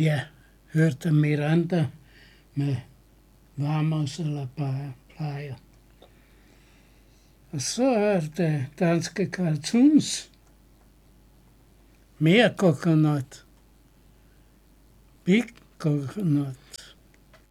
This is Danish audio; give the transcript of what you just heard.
Jeg hørte Miranda med Vamos eller Playa. Og så er det danske cartoons. Mere Coconut. Big Coconut.